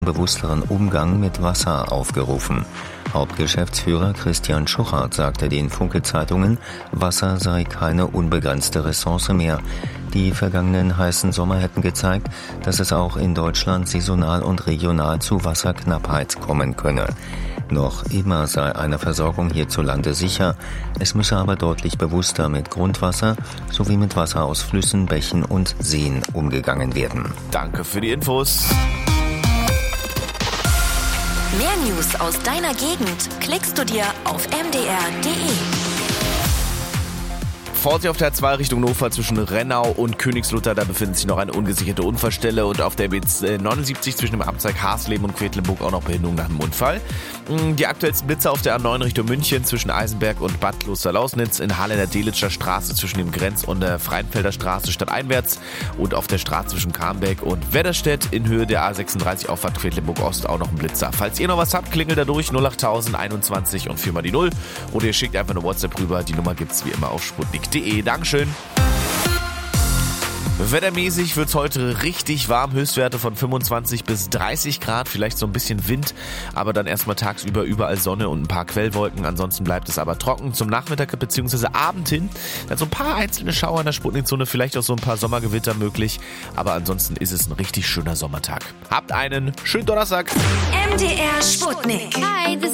bewussteren Umgang mit Wasser aufgerufen. Hauptgeschäftsführer Christian Schuchart sagte den Funke-Zeitungen, Wasser sei keine unbegrenzte Ressource mehr. Die vergangenen heißen Sommer hätten gezeigt, dass es auch in Deutschland saisonal und regional zu Wasserknappheit kommen könne. Noch immer sei eine Versorgung hierzulande sicher. Es müsse aber deutlich bewusster mit Grundwasser sowie mit Wasser aus Flüssen, Bächen und Seen umgegangen werden. Danke für die Infos. Mehr News aus deiner Gegend klickst du dir auf mdr.de. Vorsicht auf der A2 Richtung Hannover zwischen Rennau und Königslutter, da befindet sich noch eine ungesicherte Unfallstelle und auf der B79 zwischen dem Abzweig Hasleben und Quedlinburg auch noch Behinderung nach dem Unfall. Die aktuellsten Blitze auf der A9 Richtung München zwischen Eisenberg und Bad Klosterlausnitz, in Halle der Delitscher Straße zwischen dem Grenz- und der Freienfelder Straße stadteinwärts und auf der Straße zwischen Karmbeck und Wedderstedt in Höhe der A36 Auffahrt Quedlinburg Ost auch noch ein Blitzer. Falls ihr noch was habt, klingelt da durch 08000 21 und 4 mal die 0 oder ihr schickt einfach eine WhatsApp rüber. Die Nummer gibt's wie immer auf sputnik.de. Dankeschön. Wettermäßig wird es heute richtig warm, Höchstwerte von 25 bis 30 Grad, vielleicht so ein bisschen Wind, aber dann erstmal tagsüber überall Sonne und ein paar Quellwolken, ansonsten bleibt es aber trocken. Zum Nachmittag bzw. Abend hin, dann so ein paar einzelne Schauer in der Sputnikzone, vielleicht auch so ein paar Sommergewitter möglich, aber ansonsten ist es ein richtig schöner Sommertag. Habt einen schönen Donnerstag. MDR Sputnik. Hi,